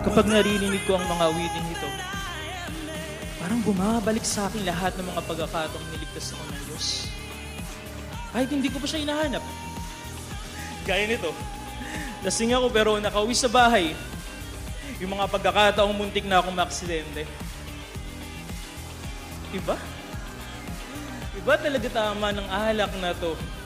Kapag naririnig ko ang mga awiting ito, parang bumabalik sa akin lahat ng mga pagkakataong niligtas ako ng Diyos. Kahit hindi ko pa siya hinahanap. Gaya nito, lasing ako pero nakauwi sa bahay. Yung mga pagkakataong muntik na akong maaksidente. Iba? Iba talaga tama ng alak na to.